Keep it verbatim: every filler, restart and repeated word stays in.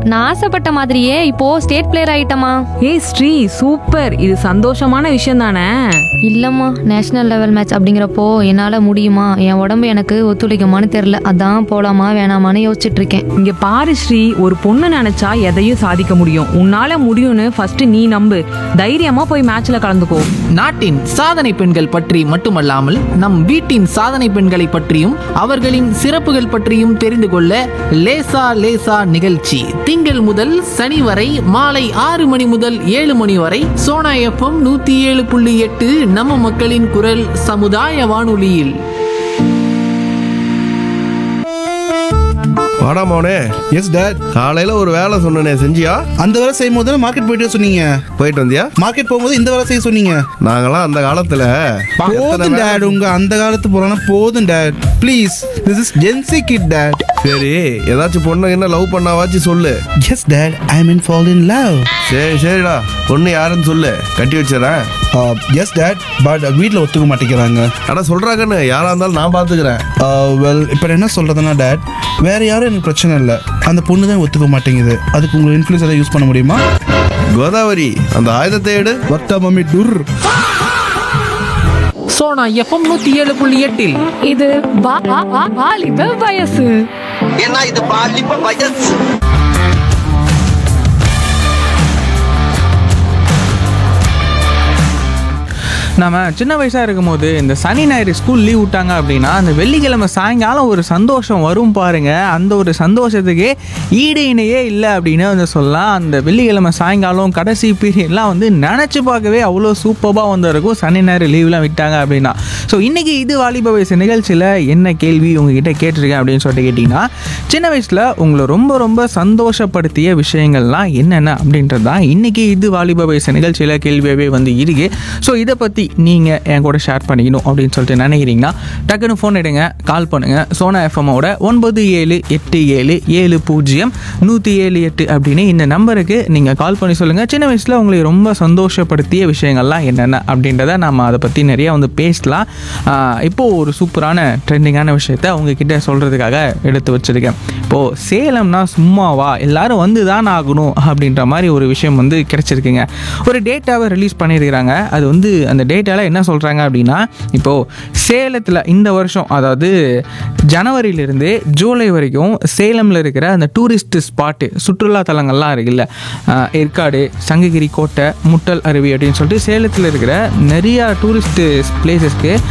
நான் ஆசைப்பட்ட மாதிரியே இப்போ ஸ்டேட் பிளேயர் ஆயிட்டமா. ஏய் ஸ்ரீ, சூப்பர். இது சந்தோஷமான விஷயம் தானே? இல்லம்மா, நேஷனல் லெவல் மேட்ச் அப்படிங்கிறப்போ என்னால முடியுமா, என் உடம்பு எனக்கு ஒத்துழைக்குமான்னு தெரியல. அதான் போலாமா வேணாமான்னு யோசிச்சுட்டு இருக்கேன். இங்க பாரு ஸ்ரீ, ஒரு பொண்ணு நினைச்சா எதையும் சாதிக்க முடியும். உன்னால முடியும்னு ஃபர்ஸ்ட் நீ நம்பு. தைரியமா போய் மேட்ச்ல கலந்துக்கோ. நாட்டின் சாதனை பெண்கள் பற்றி மட்டுமல்லாமல் நம் வீட்டின் சாதனை பெண்களை பற்றியும் அவர்களின் சிறப்புகள் பற்றியும் தெரிந்து கொள்ள லேசா லேசா நிகழ்ச்சி திங்கள் முதல் சனி வரை மாலை ஆறு மணி முதல் ஏழு மணி வரை சோனா எஃப்எம் நூத்தி ஏழு புள்ளி எட்டு நம்ம மக்களின் குரல் சமுதாய வானொலியில். வாடா மோனே. S dot. காலையில ஒரு வேலை சொன்னனே, செஞ்சியா? அந்த வேலை செய்யும் போது மார்க்கெட் போயிட்டு சொன்னீங்க. போயிட்டு வந்தியா? மார்க்கெட் போகும்போது இந்த வேலை செய்ய சொன்னீங்க. நாங்களாம் அந்த காலத்துல போதும் டாட், உங்க அந்த காலத்து போறோம்னா போதும் dot. Please, this is gen Z kit dot. சரி, ஏதாச்சும் பொண்ணு என்ன லவ் பண்ணாவாச்சு சொல்லு. S dot, I mean fall in love. சரி சரிடா, பொண்ணு யாருன்னு சொல்லு, கட்டி வச்சிடறேன். எஸ் டாட், பட் வீட்டில் ஒத்துக்க மாட்டேங்கிறாங்க. ஆனா சொல்றாங்கன்னு, யாரா இருந்தாலும் நான் பாத்துக்கிறேன். வெல், இப்போ என்ன சொல்றதுன்னா டாட், வேற யாரும் எனக்கு பிரச்சனை இல்லை, அந்த பொண்ணு தான் ஒத்துக்க மாட்டேங்குது. அதுக்கு உங்களை இன்ஃப்ளூயன்ஸ் எதாவது யூஸ் பண்ண முடியுமா? கோதாவரி, அந்த ஆயுதத்தை எடு. வர்த்தா மம்மி டுர். சோனா எஃப்எம் நூத்தி ஏழு புள்ளி எட்டில் இது வா- வா- வா- வாலிப வயசு. ஏன்னா இது பாலிப்ப வயசு. நம்ம சின்ன வயசாக இருக்கும்போது இந்த சனி ஞாயிறு ஸ்கூல் லீவ் விட்டாங்க அப்படின்னா அந்த வெள்ளிக்கிழமை சாயங்காலம் ஒரு சந்தோஷம் வரும் பாருங்க. அந்த ஒரு சந்தோஷத்துக்கே ஈடு இணையே இல்லை அப்படின்னு வந்து சொல்லலாம். அந்த வெள்ளிக்கிழமை சாயங்காலம் கடைசி பீரியட்லாம் வந்து நினச்சி பார்க்கவே அவ்வளோ சூப்பராக வந்து இருக்கும் சனி ஞாயிறு லீவ்லாம் விட்டாங்க அப்படின்னா. ஸோ இன்றைக்கி இது வாலிப வயசு நிகழ்ச்சியில் என்ன கேள்வி உங்ககிட்ட கேட்டிருக்கேன் அப்படின்னு சொல்லிட்டு கேட்டிங்கன்னா, சின்ன வயசில் உங்களை ரொம்ப ரொம்ப சந்தோஷப்படுத்திய விஷயங்கள்லாம் என்னென்ன அப்படின்றது தான் இன்றைக்கி இது வாலிப வயசு நிகழ்ச்சியில் கேள்வியாகவே வந்து இருக்குது. ஸோ இதை பற்றி நீங்கள் என் கூட ஷேர் பண்ணிக்கணும் அப்படின்னு சொல்லிட்டு நினைக்கிறீங்கன்னா டக்குன்னு ஃபோன் எடுங்க, கால் பண்ணுங்கள். சோனா எஃப்எம்மோட ஒன்பது ஏழு எட்டு ஏழு ஏழு பூஜ்ஜியம் நூற்றி ஏழு எட்டு அப்படின்னு இந்த நம்பருக்கு நீங்கள் கால் பண்ணி சொல்லுங்கள். சின்ன வயசில் உங்களை ரொம்ப சந்தோஷப்படுத்திய விஷயங்கள்லாம் என்னென்ன அப்படின்றத நம்ம அதை பற்றி நிறையா வந்து பேசலாம். இப்போது ஒரு சூப்பரான ட்ரெண்டிங்கான விஷயத்த உங்ககிட்ட சொல்கிறதுக்காக எடுத்து வச்சுருக்கேன். இப்போது சேலம்னா சும்மாவா, எல்லாரும் வந்து தான் ஆகணும் அப்படின்ற மாதிரி ஒரு விஷயம் வந்து கிடச்சிருக்குங்க. ஒரு டேட்டாவை ரிலீஸ் பண்ணியிருக்கிறாங்க. அது வந்து அந்த டேட்டாவில் என்ன சொல்கிறாங்க அப்படின்னா, இப்போது சேலத்தில் இந்த வருஷம், அதாவது ஜனவரியிலிருந்து ஜூலை வரைக்கும் சேலமில் இருக்கிற அந்த டூரிஸ்ட் ஸ்பாட்டு சுற்றுலா தலங்கள்லாம் இருக்குல்ல, ஏற்காடு, சங்ககிரி கோட்டை, முட்டல் அருவி அப்படின்னு சொல்லிட்டு சேலத்தில் இருக்கிற நிறையா டூரிஸ்ட் பிளேசஸ்க்கு